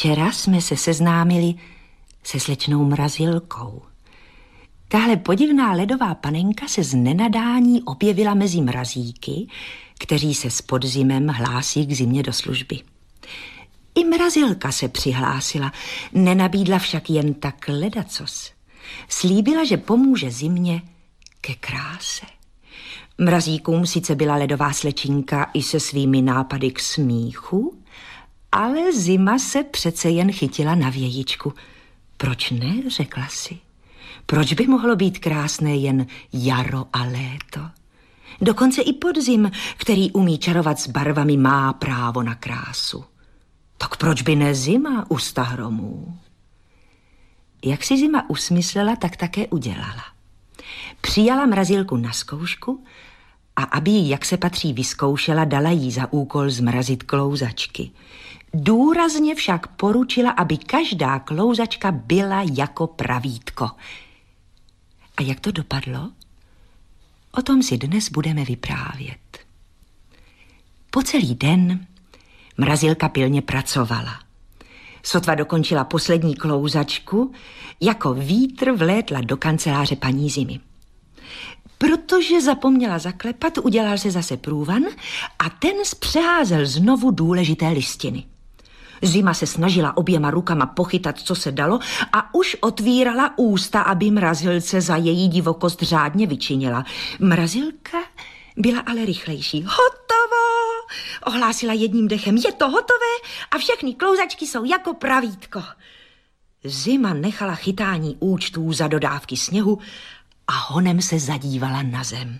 Včera jsme se seznámili se slečnou Mrazilkou. Tahle podivná ledová panenka se z nenadání objevila mezi mrazíky, kteří se s podzimem hlásí k zimě do služby. I Mrazilka se přihlásila, nenabídla však jen tak ledacos. Slíbila, že pomůže zimě ke kráse. Mrazíkům sice byla ledová slečinka i se svými nápady k smíchu, ale zima se přece jen chytila na vějičku. Proč ne, řekla si. Proč by mohlo být krásné jen jaro a léto? Dokonce i podzim, který umí čarovat s barvami, má právo na krásu. Tak proč by ne zima u stahromů? Jak si zima usmyslela, tak také udělala. Přijala Mrazilku na zkoušku a aby jí, jak se patří, vyzkoušela, dala jí za úkol zmrazit klouzačky. Důrazně však poručila, aby každá klouzačka byla jako pravítko. A jak to dopadlo? O tom si dnes budeme vyprávět. Po celý den Mrazilka pilně pracovala. Sotva dokončila poslední klouzačku, jako vítr vlétla do kanceláře paní Zimy. Protože zapomněla zaklepat, udělal se zase průvan a ten zpřeházel znovu důležité listiny. Zima se snažila oběma rukama pochytat, co se dalo, a už otvírala ústa, aby Mrazilce za její divokost řádně vyčinila. Mrazilka byla ale rychlejší. Hotovo! Ohlásila jedním dechem. Je to hotové a všechny klouzačky jsou jako pravítko. Zima nechala chytání účtů za dodávky sněhu a honem se zadívala na zem.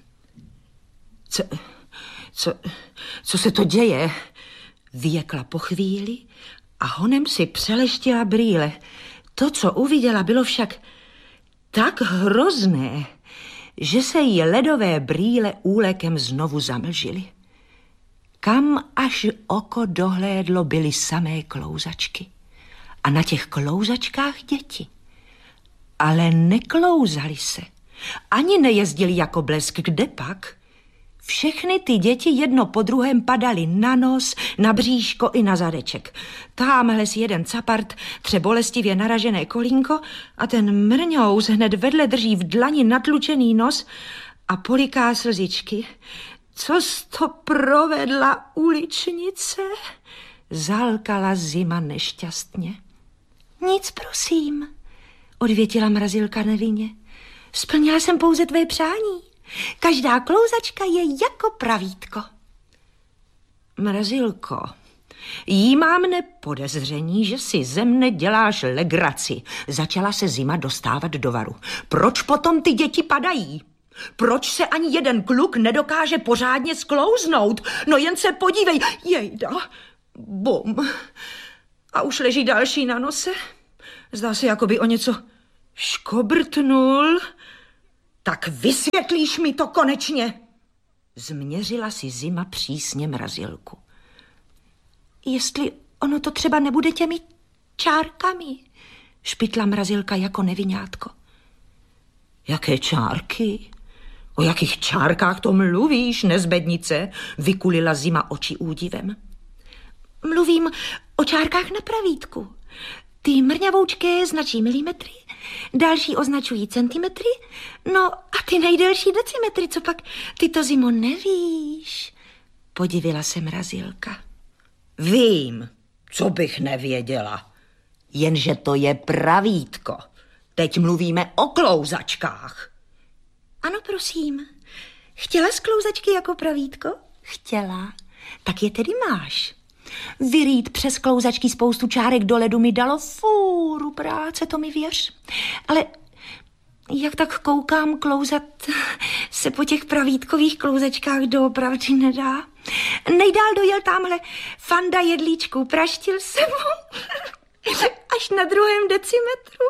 Co se to děje? Vyjekla po chvíli a honem si přeleštila brýle. To, co uviděla, bylo však tak hrozné, že se jí ledové brýle úlekem znovu zamlžily. Kam až oko dohlédlo, byly samé klouzačky. A na těch klouzačkách děti. Ale neklouzali se. Ani nejezdili jako blesk, kde pak? Všechny ty děti jedno po druhém padaly na nos, na bříško i na zadeček. Támhle si jeden capart tře bolestivě naražené kolínko a ten mrňous hned vedle drží v dlani natlučený nos a poliká slzičky. Co to provedla uličnice? Zalkala Zima nešťastně. Nic, prosím, odvětila Mrazilka nevinně. Splnila jsem pouze tvé přání. Každá klouzačka je jako pravítko. Mrazilko, jí mám nepodezření, že si ze mne děláš legraci. Začala se Zima dostávat do varu. Proč potom ty děti padají? Proč se ani jeden kluk nedokáže pořádně sklouznout? No jen se podívej, jejda, bum. A už leží další na nose. Zdá se, jako by o něco škobrtnul. Tak vysvětlíš mi to konečně. Změřila si Zima přísně Mrazilku. Jestli ono to třeba nebude těmi čárkami, špitla Mrazilka jako nevinátko. Jaké čárky? O jakých čárkách to mluvíš, nezbednice? Vykulila Zima oči údivem. Mluvím o čárkách na pravítku. Ty mrňavoučké značí milimetry, další označují centimetry, no a ty nejdelší decimetry, co pak ty to, Zimo, nevíš? Podivila se Mrazilka. Vím, co bych nevěděla, jenže to je pravítko. Teď mluvíme o klouzačkách. Ano, prosím. Chtěla z klouzačky jako pravítko? Chtěla. Tak je tedy máš. Vyrýt přes klouzačky spoustu čárek do ledu mi dalo fůru práce, to mi věř. Ale jak tak koukám, klouzat se po těch pravítkových klouzačkách doopravdy nedá. Nejdál dojel tamhle Fanda jedlíčku, praštil sebou až na 2. decimetru.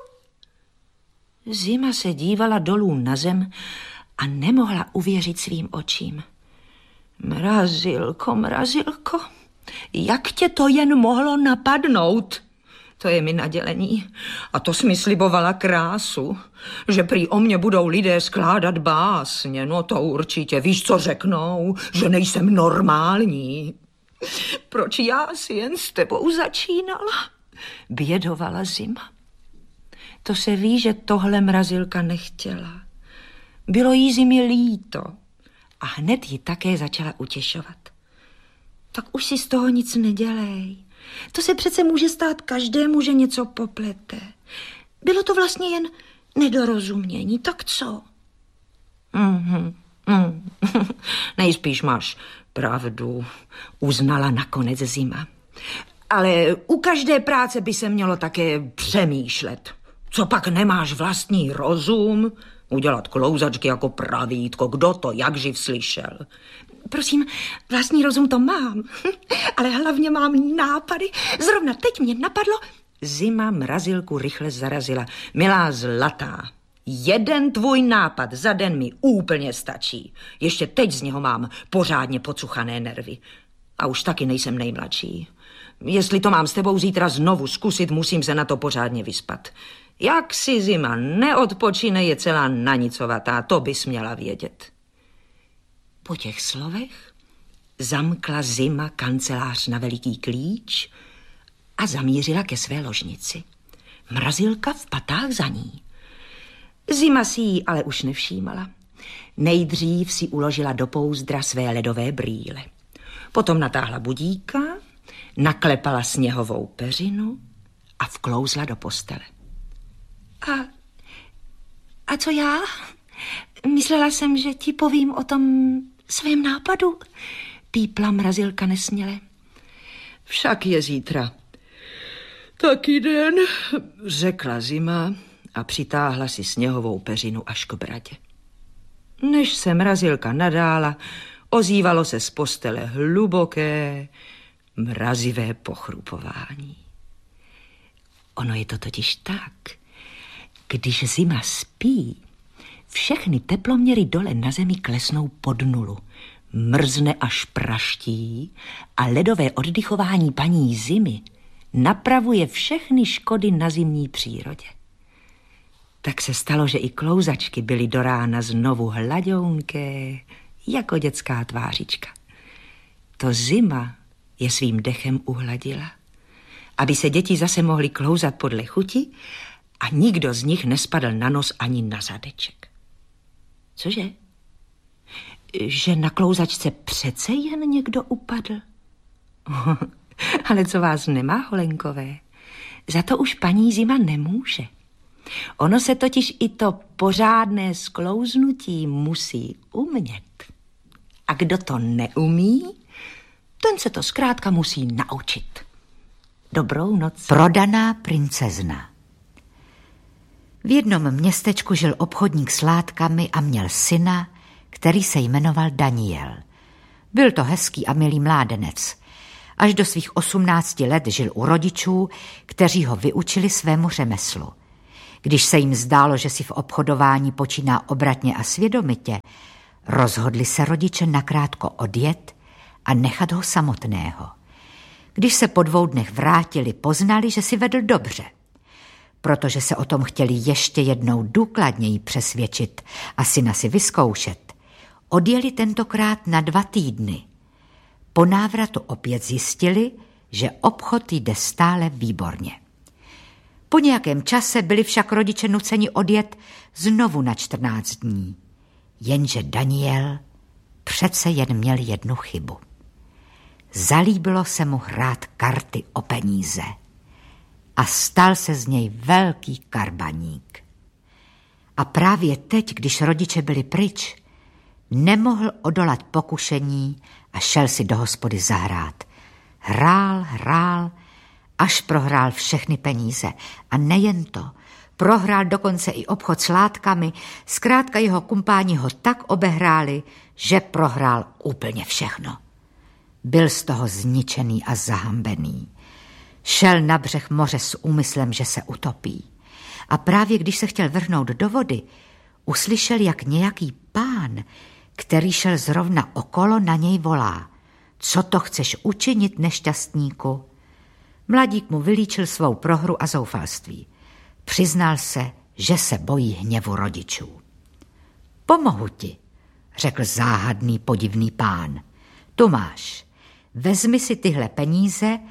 Zima se dívala dolů na zem a nemohla uvěřit svým očím. Mrazilko, Mrazilko, jak tě to jen mohlo napadnout? To je mi nadělení. A to jsi mi slibovala krásu, že prý o mě budou lidé skládat básně. No to určitě, víš, co řeknou, že nejsem normální. Proč já si jen s tebou začínala? bědovala Zima. To se ví, že tohle Mrazilka nechtěla. Bylo jí Zimě líto a hned ji také začala utěšovat. Tak už si z toho nic nedělej. To se přece může stát každému, že něco poplete. Bylo to vlastně jen nedorozumění, tak co? Nejspíš máš pravdu, uznala nakonec Zima. Ale u každé práce by se mělo také přemýšlet. Co pak nemáš vlastní rozum? Udělat klouzačky jako pravítko, kdo to jakživ slyšel? Prosím, vlastní rozum to mám, ale hlavně mám nápady. Zrovna teď mě napadlo. Zima Mrazilku rychle zarazila. Milá zlatá, jeden tvůj nápad za den mi úplně stačí. Ještě teď z něho mám pořádně pocuchané nervy. A už taky nejsem nejmladší. Jestli to mám s tebou zítra znovu zkusit, musím se na to pořádně vyspat. Jak si Zima neodpočine, je celá nanicovatá, to bys měla vědět. Po těch slovech zamkla Zima kancelář na veliký klíč a zamířila ke své ložnici. Mrazilka v patách za ní. Zima si ji ale už nevšímala. Nejdřív si uložila do pouzdra své ledové brýle. Potom natáhla budíka, naklepala sněhovou peřinu a vklouzla do postele. A co já? Myslela jsem, že ti povím o tom svém nápadu, pípla Mrazilka nesměle. Však je zítra taky den, řekla Zima a přitáhla si sněhovou peřinu až k bradě. Než se Mrazilka nadála, ozývalo se z postele hluboké, mrazivé pochrupování. Ono je to totiž tak, když Zima spí, všechny teploměry dole na zemi klesnou pod nulu. Mrzne až praští a ledové oddychování paní Zimy napravuje všechny škody na zimní přírodě. Tak se stalo, že i klouzačky byly do rána znovu hlaďounké, jako dětská tvářička. To Zima je svým dechem uhladila, aby se děti zase mohly klouzat podle chuti a nikdo z nich nespadl na nos ani na zadeček. Cože? Že na klouzačce přece jen někdo upadl? Ale co vás nemá, holenkové? Za to už paní Zima nemůže. Ono se totiž i to pořádné sklouznutí musí umět. A kdo to neumí, ten se to zkrátka musí naučit. Dobrou noc. Prodaná princezna. V jednom městečku žil obchodník s látkami a měl syna, který se jmenoval Daniel. Byl to hezký a milý mládenec. Až do svých 18 let žil u rodičů, kteří ho vyučili svému řemeslu. Když se jim zdálo, že si v obchodování počíná obratně a svědomitě, rozhodli se rodiče nakrátko odjet a nechat ho samotného. Když se po 2 dnech vrátili, poznali, že si vedl dobře. Protože se o tom chtěli ještě jednou důkladněji přesvědčit a syna si vyzkoušet, odjeli tentokrát na 2 týdny. Po návratu opět zjistili, že obchod jde stále výborně. Po nějakém čase byli však rodiče nuceni odjet znovu na 14 dní. Jenže Daniel přece jen měl jednu chybu. Zalíbilo se mu hrát karty o peníze a stal se z něj velký karbaník. A právě teď, když rodiče byli pryč, nemohl odolat pokušení a šel si do hospody zahrát. Hrál, až prohrál všechny peníze. A nejen to, prohrál dokonce i obchod s látkami, zkrátka jeho kumpáni ho tak obehráli, že prohrál úplně všechno. Byl z toho zničený a zahambený. Šel na břeh moře s úmyslem, že se utopí. A právě když se chtěl vrhnout do vody, uslyšel, jak nějaký pán, který šel zrovna okolo, na něj volá: Co to chceš učinit, nešťastníku? Mladík mu vylíčil svou prohru a zoufalství. Přiznal se, že se bojí hněvu rodičů. Pomohu ti, řekl záhadný podivný pán. Tu máš, vezmi si tyhle peníze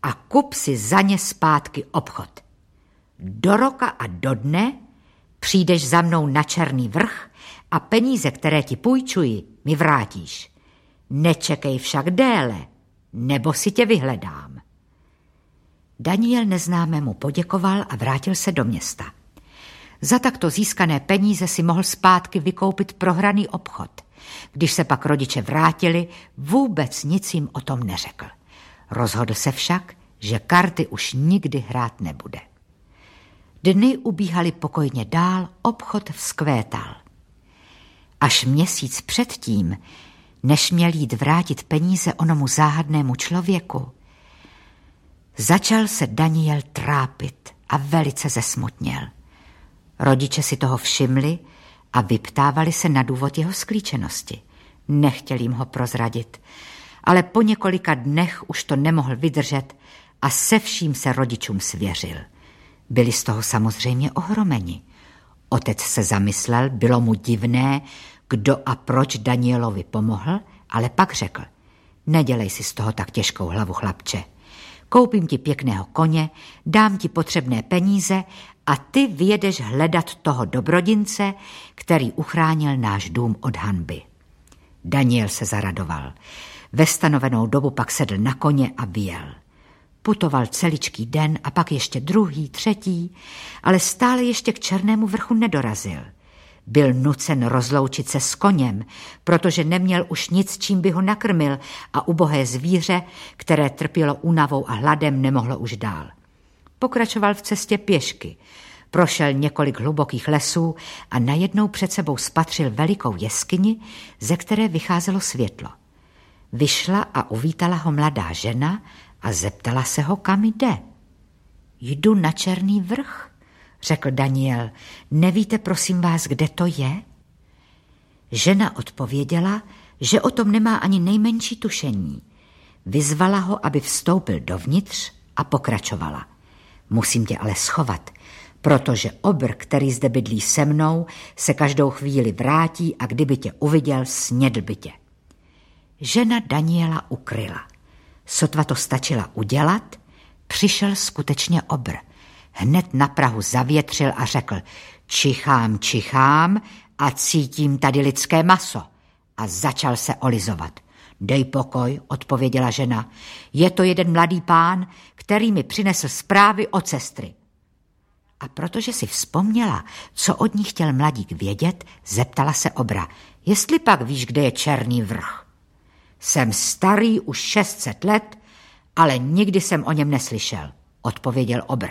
a kup si za ně zpátky obchod. Do roka a do dne přijdeš za mnou na Černý vrch a peníze, které ti půjčuji, mi vrátíš. Nečekej však déle, nebo si tě vyhledám. Daniel neznámému poděkoval a vrátil se do města. Za takto získané peníze si mohl zpátky vykoupit prohraný obchod. Když se pak rodiče vrátili, vůbec nic jim o tom neřekl. Rozhodl se však, že karty už nikdy hrát nebude. Dny ubíhaly pokojně dál, obchod vzkvétal. Až měsíc předtím, než měl jít vrátit peníze onomu záhadnému člověku, začal se Daniel trápit a velice zesmutněl. Rodiče si toho všimli a vyptávali se na důvod jeho sklíčenosti. Nechtěli jim ho prozradit, ale po několika dnech už to nemohl vydržet a se vším se rodičům svěřil. Byli z toho samozřejmě ohromeni. Otec se zamyslel, bylo mu divné, kdo a proč Danielovi pomohl, ale pak řekl: nedělej si z toho tak těžkou hlavu, chlapče. Koupím ti pěkného koně, dám ti potřebné peníze a ty vyjedeš hledat toho dobrodince, který uchránil náš dům od hanby. Daniel se zaradoval. Ve stanovenou dobu pak sedl na koně a vyjel. Putoval celičký den a pak ještě druhý, třetí, ale stále ještě k Černému vrchu nedorazil. Byl nucen rozloučit se s koněm, protože neměl už nic, čím by ho nakrmil a ubohé zvíře, které trpělo únavou a hladem, nemohlo už dál. Pokračoval v cestě pěšky, prošel několik hlubokých lesů a najednou před sebou spatřil velikou jeskyni, ze které vycházelo světlo. Vyšla a uvítala ho mladá žena a zeptala se ho, kam jde. Jdu na Černý vrch, řekl Daniel. Nevíte, prosím vás, kde to je? Žena odpověděla, že o tom nemá ani nejmenší tušení. Vyzvala ho, aby vstoupil dovnitř a pokračovala. Musím tě ale schovat, protože obr, který zde bydlí se mnou, se každou chvíli vrátí a kdyby tě uviděl, snědl by tě. Žena Daniela ukryla. Sotva to stačila udělat, přišel skutečně obr. Hned na prahu zavětřil a řekl: čichám a cítím tady lidské maso. A začal se olizovat. Dej pokoj, odpověděla žena. Je to jeden mladý pán, který mi přinesl zprávy od sestry. A protože si vzpomněla, co od ní chtěl mladík vědět, zeptala se obra: jestli pak víš, kde je Černý vrch? Jsem starý už 600 let, ale nikdy jsem o něm neslyšel, odpověděl obr.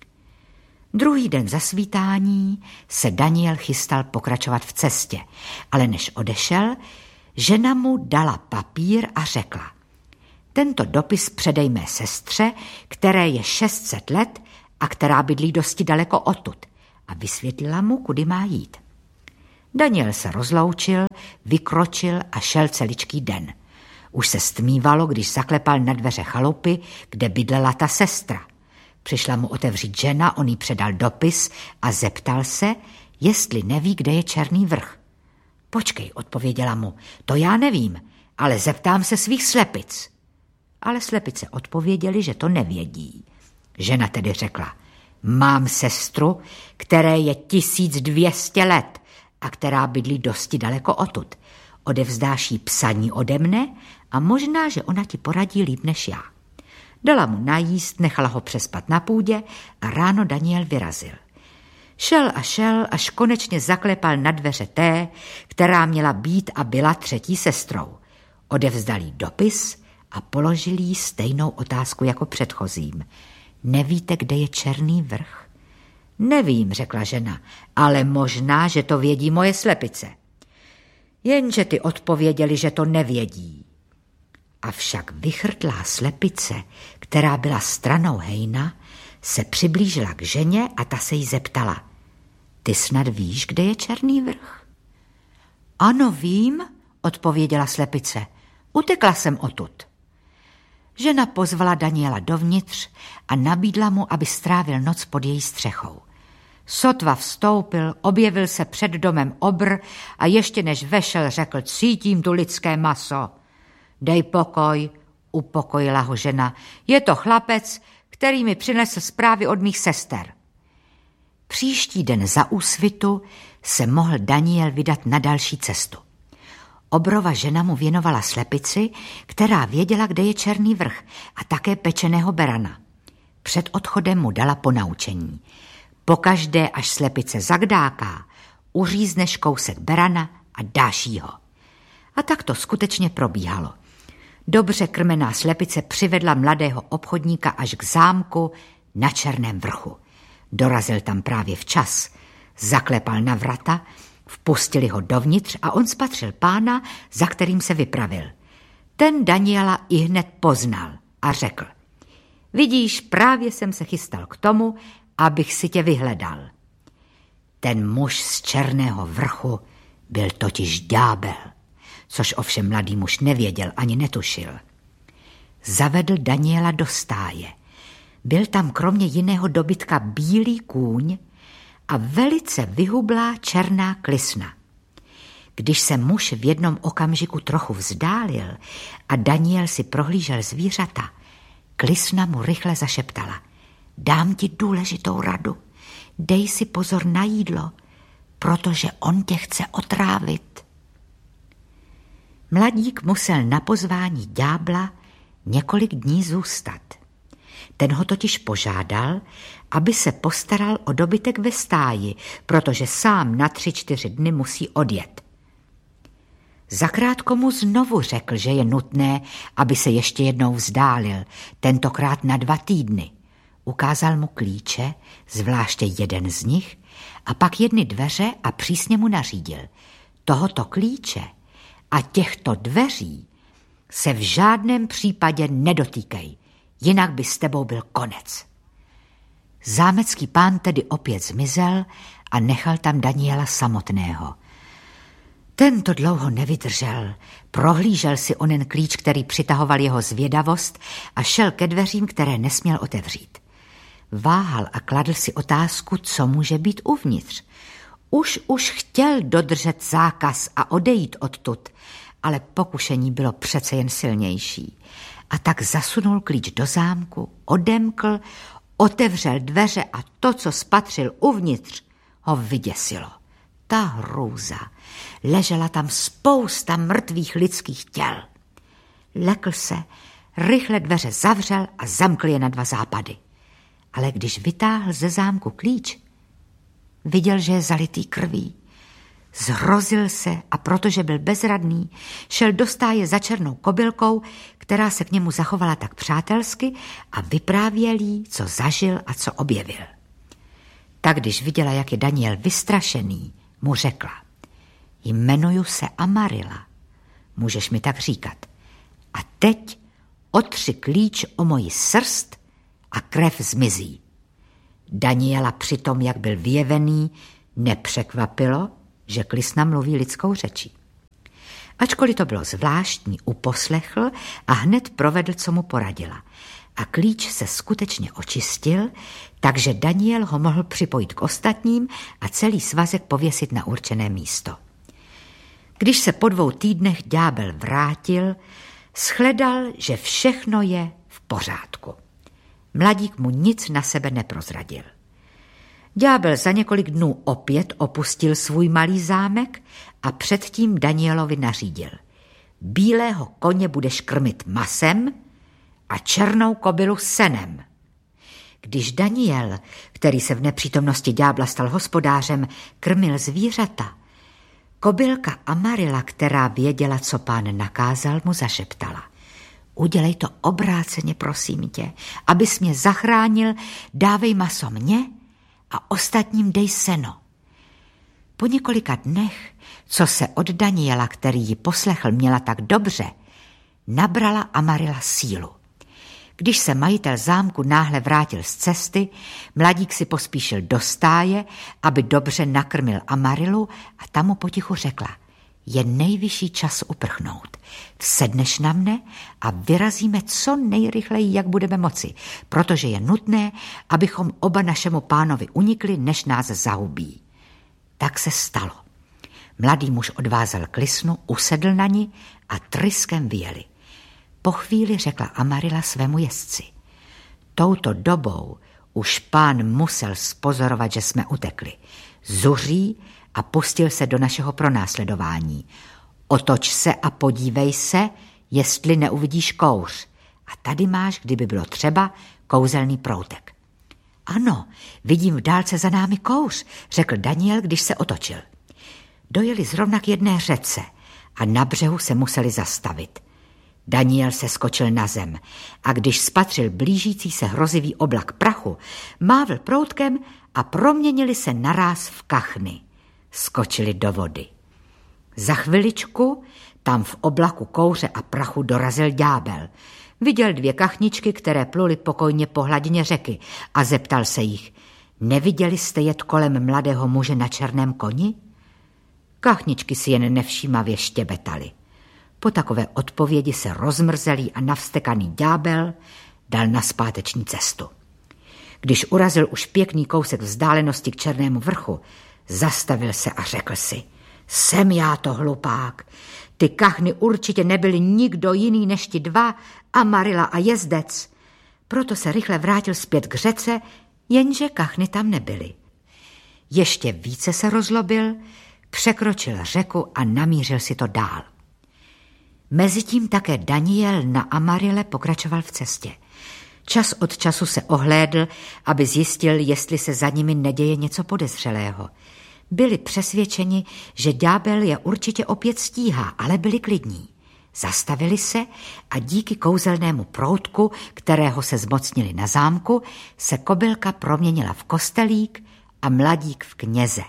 Druhý den za svítání se Daniel chystal pokračovat v cestě, ale než odešel, žena mu dala papír a řekla: tento dopis předej mé sestře, které je 600 let a která bydlí dosti daleko odtud, a vysvětlila mu, kudy má jít. Daniel se rozloučil, vykročil a šel celičký den. Už se stmívalo, když zaklepal na dveře chalupy, kde bydlela ta sestra. Přišla mu otevřít žena, on jí předal dopis a zeptal se, jestli neví, kde je Černý vrch. Počkej, odpověděla mu, to já nevím, ale zeptám se svých slepic. Ale slepice odpověděli, že to nevědí. Žena tedy řekla: mám sestru, které je 1200 let a která bydlí dosti daleko odtud. Odevzdáš jí psaní ode mne a možná, že ona ti poradí líp než já. Dala mu najíst, nechala ho přespat na půdě a ráno Daniel vyrazil. Šel, až konečně zaklepal na dveře té, která měla být a byla třetí sestrou. Odevzdal jí dopis a položil jí stejnou otázku jako předchozím. Nevíte, kde je Černý vrch? Nevím, řekla žena, ale možná, že to vědí moje slepice. Jenže ty odpověděli, že to nevědí. Avšak vychrtlá slepice, která byla stranou hejna, se přiblížila k ženě a ta se jí zeptala: ty snad víš, kde je Černý vrch? Ano, vím, odpověděla slepice. Utekla jsem odtud. Žena pozvala Daniela dovnitř a nabídla mu, aby strávil noc pod její střechou. Sotva vstoupil, objevil se před domem obr a ještě než vešel, řekl: cítím tu lidské maso. Dej pokoj, upokojila ho žena. Je to chlapec, který mi přinesl zprávy od mých sester. Příští den za úsvitu se mohl Daniel vydat na další cestu. Obrova žena mu věnovala slepici, která věděla, kde je Černý vrch, a také pečeného berana. Před odchodem mu dala ponaučení. Pokaždé, až slepice zagdáká, uřízneš kousek berana a dáš jí ho. A tak to skutečně probíhalo. Dobře krmená slepice přivedla mladého obchodníka až k zámku na Černém vrchu. Dorazil tam právě včas, zaklepal na vrata, vpustili ho dovnitř a on spatřil pána, za kterým se vypravil. Ten Daniela ihned poznal a řekl: vidíš, právě jsem se chystal k tomu, abych si tě vyhledal. Ten muž z Černého vrchu byl totiž ďábel, což ovšem mladý muž nevěděl ani netušil. Zavedl Daniela do stáje. Byl tam kromě jiného dobytka bílý kůň a velice vyhublá černá klisna. Když se muž v jednom okamžiku trochu vzdálil a Daniel si prohlížel zvířata, klisna mu rychle zašeptala: dám ti důležitou radu, dej si pozor na jídlo, protože on tě chce otrávit. Mladík musel na pozvání ďábla několik dní zůstat. Ten ho totiž požádal, aby se postaral o dobytek ve stáji, protože sám na 3-4 dny musí odjet. Zakrátko mu znovu řekl, že je nutné, aby se ještě jednou vzdálil, tentokrát na 2 týdny. Ukázal mu klíče, zvláště jeden z nich, a pak jedny dveře a přísně mu nařídil: tohoto klíče a těchto dveří se v žádném případě nedotýkej, jinak by s tebou byl konec. Zámecký pán tedy opět zmizel a nechal tam Daniela samotného. Ten to dlouho nevydržel, prohlížel si onen klíč, který přitahoval jeho zvědavost, a šel ke dveřím, které nesměl otevřít. Váhal a kladl si otázku, co může být uvnitř. Už chtěl dodržet zákaz a odejít odtud, ale pokušení bylo přece jen silnější. A tak zasunul klíč do zámku, odemkl, otevřel dveře a to, co spatřil uvnitř, ho vyděsilo. Ta hrůza. Ležela tam spousta mrtvých lidských těl. Lekl se, rychle dveře zavřel a zamkl je na 2 západy. Ale když vytáhl ze zámku klíč, viděl, že je zalitý krví. Zhrozil se a protože byl bezradný, šel do stáje za černou kobylkou, která se k němu zachovala tak přátelsky, a vyprávěl jí, co zažil a co objevil. Tak když viděla, jak je Daniel vystrašený, mu řekla: jmenuju se Amarila, můžeš mi tak říkat. A teď otři klíč o moji srst a krev zmizí. Daniela přitom, jak byl vyjevený, nepřekvapilo, že klisna mluví lidskou řečí. Ačkoliv to bylo zvláštní, uposlechl a hned provedl, co mu poradila. A klíč se skutečně očistil, takže Daniel ho mohl připojit k ostatním a celý svazek pověsit na určené místo. Když se po 2 týdnech ďábel vrátil, shledal, že všechno je v pořádku. Mladík mu nic na sebe neprozradil. Ďábel za několik dnů opět opustil svůj malý zámek a předtím Danielovi nařídil: bílého koně budeš krmit masem a černou kobylu senem. Když Daniel, který se v nepřítomnosti ďábla stal hospodářem, krmil zvířata, kobylka Amarila, která věděla, co pán nakázal, mu zašeptala: udělej to obráceně, prosím tě, abys mě zachránil, dávej maso mně a ostatním dej seno. Po několika dnech, co se od Daniela, který ji poslechl, měla tak dobře, nabrala Amarila sílu. Když se majitel zámku náhle vrátil z cesty, mladík si pospíšil do stáje, aby dobře nakrmil Amarilu, a ta mu potichu řekla: je nejvyšší čas uprchnout. Vsedneš na mne a vyrazíme co nejrychleji, jak budeme moci, protože je nutné, abychom oba našemu pánovi unikli, než nás zahubí. Tak se stalo. Mladý muž odvázal klisnu, usedl na ní a tryskem vyjeli. Po chvíli řekla Amarila svému jezdci: touto dobou už pán musel spozorovat, že jsme utekli. Zuří a pustil se do našeho pronásledování. Otoč se a podívej se, jestli neuvidíš kouř. A tady máš, kdyby bylo třeba, kouzelný proutek. Ano, vidím v dálce za námi kouř, řekl Daniel, když se otočil. Dojeli zrovna k jedné řece a na břehu se museli zastavit. Daniel se skočil na zem a když spatřil blížící se hrozivý oblak prachu, mávl proutkem a proměnili se naráz v kachny. Skočili do vody. Za chviličku tam v oblaku kouře a prachu dorazil ďábel. Viděl 2 kachničky, které pluly pokojně po hladině řeky a zeptal se jich: neviděli jste jet kolem mladého muže na černém koni? Kachničky si jen nevšímavě štěbetaly. Po takové odpovědi se rozmrzelý a navstekaný ďábel dal na zpáteční cestu. Když urazil už pěkný kousek vzdálenosti k Černému vrchu, zastavil se a řekl si: jsem já to hlupák. Ty kachny určitě nebyly nikdo jiný než ti 2, Amarila a jezdec. Proto se rychle vrátil zpět k řece, jenže kachny tam nebyly. Ještě více se rozlobil, překročil řeku a namířil si to dál. Mezitím také Daniel na Amarile pokračoval v cestě. Čas od času se ohlédl, aby zjistil, jestli se za nimi neděje něco podezřelého. Byli přesvědčeni, že ďábel je určitě opět stíhá, ale byli klidní. Zastavili se a díky kouzelnému proutku, kterého se zmocnili na zámku, se kobylka proměnila v kostelík a mladík v kněze.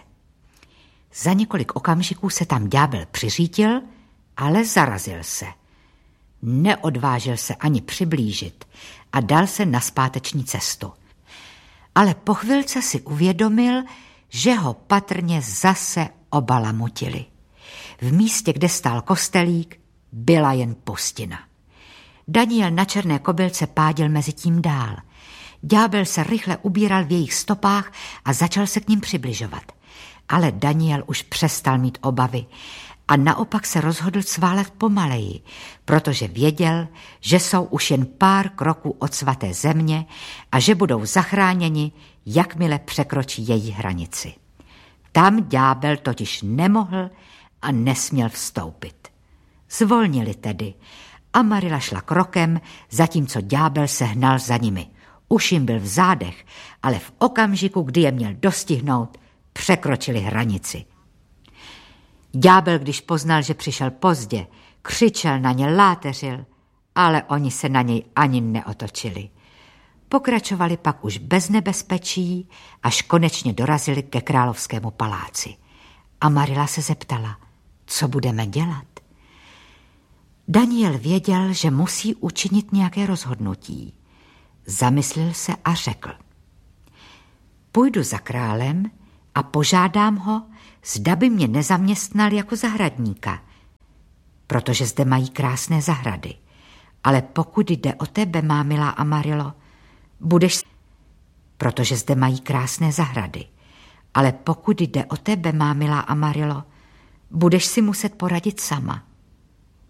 Za několik okamžiků se tam ďábel přiřítil, ale zarazil se. Neodvážil se ani přiblížit a dal se na zpáteční cestu. Ale po chvilce si uvědomil, že ho patrně zase obalamutili. V místě, kde stál kostelík, byla jen pustina. Daniel na černé kobylce pádil mezi tím dál. Ďábel se rychle ubíral v jejich stopách a začal se k ním přibližovat. Ale Daniel už přestal mít obavy a naopak se rozhodl cválet pomaleji, protože věděl, že jsou už jen pár kroků od svaté země a že budou zachráněni, jakmile překročí její hranici. Tam ďábel totiž nemohl a nesměl vstoupit. Zvolnili tedy. Amarila šla krokem, zatímco ďábel se hnal za nimi. Už jim byl v zádech, ale v okamžiku, kdy je měl dostihnout, překročili hranici. Ďábel, když poznal, že přišel pozdě, křičel na ně, láteřil, ale oni se na něj ani neotočili. Pokračovali pak už bez nebezpečí, až konečně dorazili ke královskému paláci. Amarila se zeptala: co budeme dělat? Daniel věděl, že musí učinit nějaké rozhodnutí. Zamyslel se a řekl: půjdu za králem a požádám ho, zda by mě nezaměstnal jako zahradníka, protože zde mají krásné zahrady. Ale pokud jde o tebe, má milá Amarilo, protože zde mají krásné zahrady. Ale pokud jde o tebe, má milá Amarilo, budeš si muset poradit sama.